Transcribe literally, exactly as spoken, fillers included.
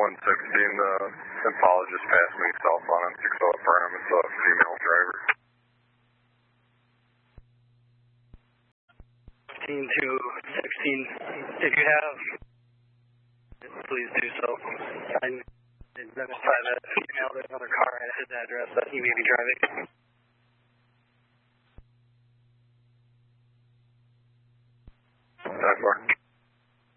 one sixteen, the Impala just passed me southbound on six oh at Burnham. It's a female driver. fifteen to sixteen, if you have, please do so. I identify that female, there's another car at his address that he may be driving. That's fine.